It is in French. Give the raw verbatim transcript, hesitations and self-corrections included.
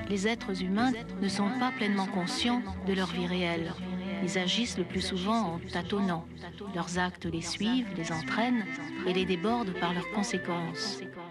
Les êtres humains ne sont pas pleinement conscients de leur vie réelle. Ils agissent le plus souvent en tâtonnant. Leurs actes les suivent, les entraînent et les débordent par leurs conséquences.